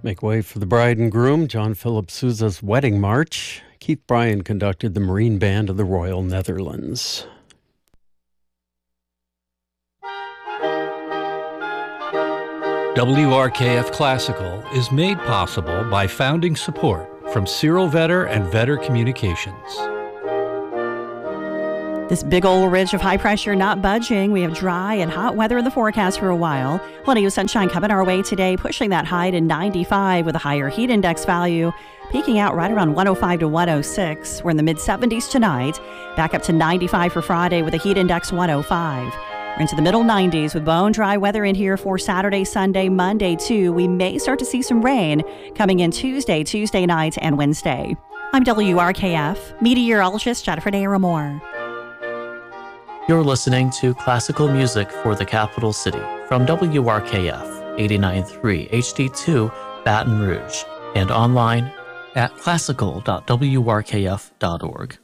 Make way for the bride and groom, John Philip Sousa's wedding march. Keith Bryan conducted the Marine Band of the Royal Netherlands. WRKF Classical is made possible by founding support from Cyril Vetter and Vetter Communications. This big old ridge of high pressure not budging. We have dry and hot weather in the forecast for a while. Plenty of sunshine coming our way today, pushing that high to 95 with a higher heat index value, peaking out right around 105 to 106. We're in the mid-70s tonight, back up to 95 for Friday with a heat index 105. We're into the middle 90s with bone dry weather in here for Saturday, Sunday, Monday too. We may start to see some rain coming in Tuesday night, and Wednesday. I'm WRKF meteorologist Jennifer Naramore. You're listening to classical music for the capital city from WRKF 89.3 HD2 Baton Rouge and online at classical.wrkf.org.